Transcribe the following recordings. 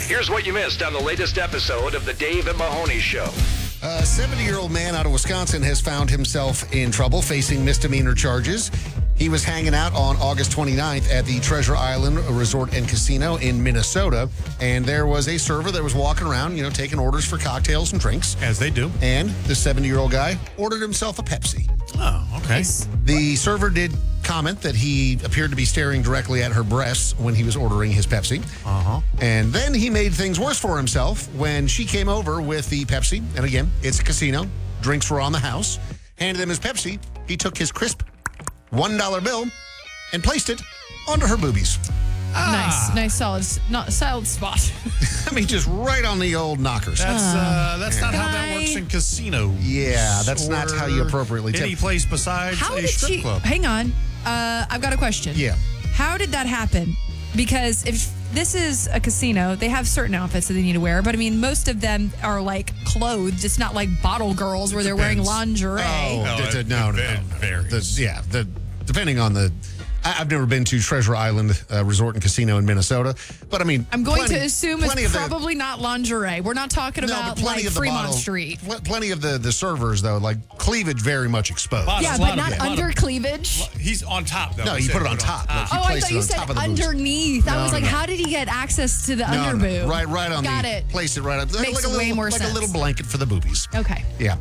Here's what you missed on the latest episode of the Dave and Mahoney Show. A 70-year-old man out of Wisconsin has found himself in trouble, facing misdemeanor charges. He was hanging out on August 29th at the Treasure Island Resort and Casino in Minnesota, and there was a server that was walking around, taking orders for cocktails and drinks. As they do. And the 70-year-old guy ordered himself a Pepsi. Oh, okay. Nice. The server did comment that he appeared to be staring directly at her breasts when he was ordering his Pepsi. Uh-huh. And then he made things worse for himself when she came over with the Pepsi. And again, it's a casino. Drinks were on the house. Handed him his Pepsi. He took his crisp $1 bill and placed it onto her boobies. Nice, solid spot. I mean, just right on the old knockers. That's not how that works in casinos. Yeah, that's not how you appropriately tip. Any place besides How a did strip she? club. Hang on, I've got a question. Yeah. How did that happen? Because if this is a casino, they have certain outfits that they need to wear, but I mean, most of them are like clothed. It's not like bottle girls where they're wearing lingerie. No. Varies. Depending on the. I've never been to Treasure Island Resort and Casino in Minnesota, but I mean, I'm going to assume it's probably not lingerie. We're not talking about like Fremont Street. Plenty of the servers though, like cleavage very much exposed. Yeah, but not under cleavage. He's on top though. No, you put it on top. Like, Oh, I thought you said underneath. I was like, how did he get access to the underboob? Right on Got the. it. Place it right up. Makes way more sense. Like a little blanket for the boobies. Okay. Yeah.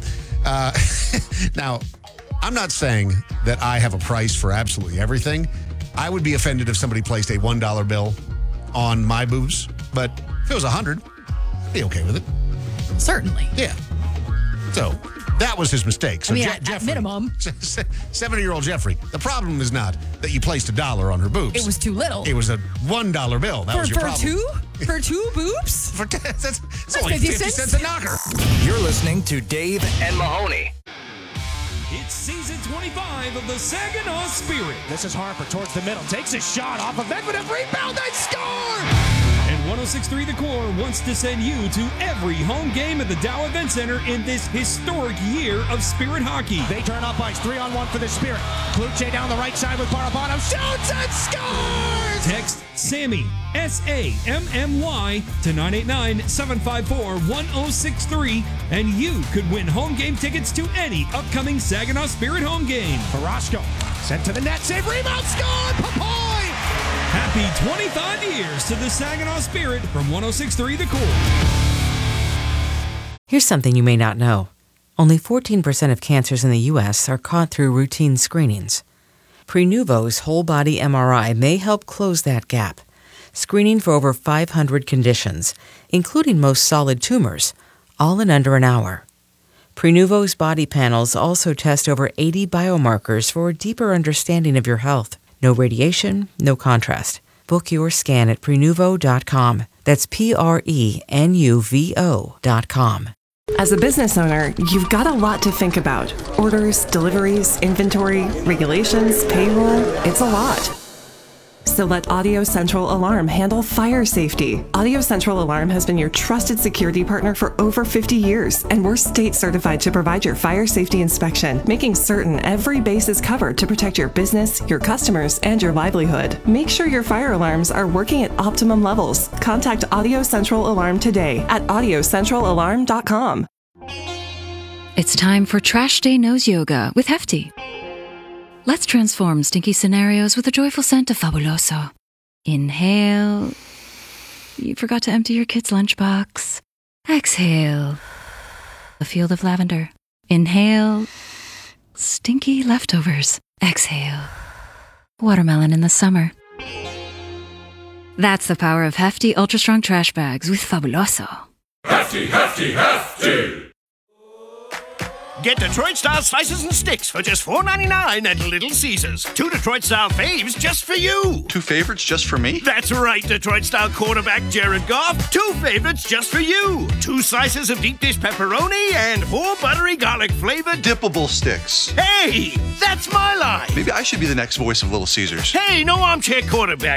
Now, I'm not saying that I have a price for absolutely everything. I would be offended if somebody placed a $1 bill on my boobs, but if it was 100, I'd be okay with it. Certainly. Yeah. So that was his mistake. So at minimum. 70-year-old Jeffrey. The problem is not that you placed $1 on her boobs. It was too little. It was a $1 bill. That was your problem. For two boobs? That's only 50 cents a knocker. You're listening to Dave and Mahoney. It's season 25 of the Saginaw Spirit. This is Harper towards the middle. Takes a shot off of Medvedev. Rebound. They score! And 106.3 The Core wants to send you to every home game at the Dow Event Center in this historic year of Spirit hockey. They turn up ice. 3-on-1 for the Spirit. Kluche down the right side with Barabano. Shoots and scores! Text SAMMY, SAMMY, to 989-754-1063, and you could win home game tickets to any upcoming Saginaw Spirit home game. Carrasco sent to the net. Save. Rebound. Score! Papoy! Happy 25 years to the Saginaw Spirit from 106.3 The Core. Here's something you may not know. Only 14% of cancers in the U.S. are caught through routine screenings. Prenuvo's whole-body MRI may help close that gap, screening for over 500 conditions, including most solid tumors, all in under an hour. Prenuvo's body panels also test over 80 biomarkers for a deeper understanding of your health. No radiation, no contrast. Book your scan at Prenuvo.com. That's Prenuvo.com. As a business owner, you've got a lot to think about. Orders, deliveries, inventory, regulations, payroll. It's a lot. So let Audio Central Alarm handle fire safety. Audio Central Alarm has been your trusted security partner for over 50 years, and we're state certified to provide your fire safety inspection, making certain every base is covered to protect your business, your customers, and your livelihood. Make sure your fire alarms are working at optimum levels. Contact Audio Central Alarm today at audiocentralalarm.com. It's time for Trash Day Nose Yoga with Hefty. Let's transform stinky scenarios with a joyful scent of Fabuloso. Inhale. You forgot to empty your kid's lunchbox. Exhale. A field of lavender. Inhale. Stinky leftovers. Exhale. Watermelon in the summer. That's the power of Hefty Ultra Strong Trash Bags with Fabuloso. Hefty, hefty, hefty! Get Detroit-style slices and sticks for just $4.99 at Little Caesars. 2 Detroit-style faves just for you. 2 favorites just for me? That's right, Detroit-style quarterback Jared Goff. 2 favorites just for you. 2 slices of deep dish pepperoni and 4 buttery garlic-flavored dippable sticks. Hey, that's my line. Maybe I should be the next voice of Little Caesars. Hey, no armchair quarterback.